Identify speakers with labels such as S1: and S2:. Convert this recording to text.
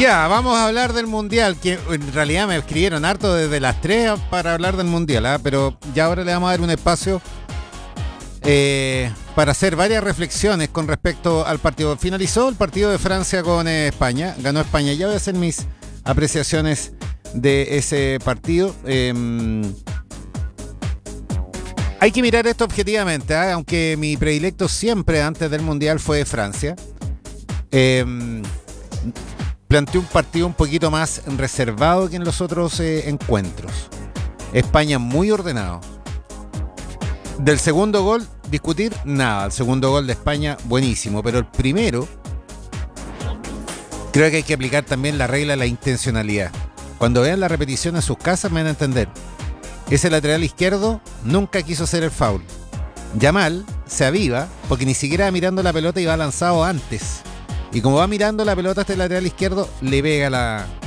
S1: Ya, vamos a hablar del Mundial, que en realidad me escribieron harto desde las 3 para hablar del Mundial, pero ya ahora le vamos a dar un espacio para hacer varias reflexiones con respecto al partido. Finalizó el partido de Francia con España, ganó España. Ya voy a hacer mis apreciaciones de ese partido. Hay que mirar esto objetivamente, aunque mi predilecto siempre antes del Mundial fue Francia. Planteó un partido un poquito más reservado que en los otros encuentros. España muy ordenado. Del segundo gol, discutir nada. El segundo gol de España, buenísimo. Pero el primero, creo que hay que aplicar también la regla de la intencionalidad. Cuando vean la repetición en sus casas me van a entender. Ese lateral izquierdo nunca quiso hacer el foul. Yamal se aviva porque ni siquiera va mirando la pelota y va lanzado antes. Y como va mirando la pelota este lateral izquierdo, le pega la